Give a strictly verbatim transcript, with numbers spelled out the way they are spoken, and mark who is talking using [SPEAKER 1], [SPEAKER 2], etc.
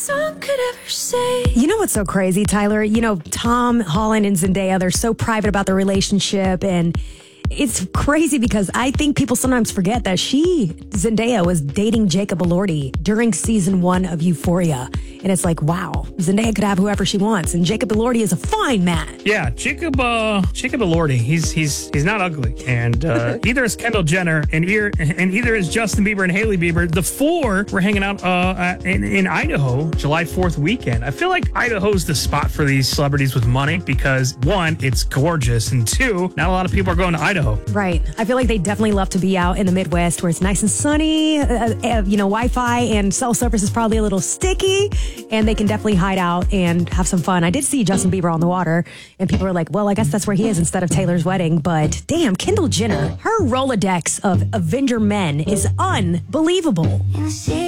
[SPEAKER 1] song could ever say.
[SPEAKER 2] You know what's so crazy, Tyler? You know, Tom Holland and Zendaya, they're so private about their relationship, and it's crazy because I think people sometimes forget that she, Zendaya, was dating Jacob Elordi during season one of Euphoria. And it's like, wow, Zendaya could have whoever she wants. And Jacob Elordi is a fine man.
[SPEAKER 3] Yeah, Jacob uh, Jacob Elordi, he's he's he's not ugly. And uh, either is Kendall Jenner and, ear, and either is Justin Bieber and Hailey Bieber. The four were hanging out uh, in, in Idaho July fourth weekend. I feel like Idaho's the spot for these celebrities with money because, one, it's gorgeous. And two, not a lot of people are going to Idaho.
[SPEAKER 2] Right. I feel like they definitely love to be out in the Midwest where it's nice and sunny. Uh, uh, you know, Wi-Fi and cell service is probably a little sticky, and they can definitely hide out and have some fun. I did see Justin Bieber on the water, and people were like, well, I guess that's where he is instead of Taylor's wedding. But damn, Kendall Jenner, her Rolodex of Avenger men is unbelievable.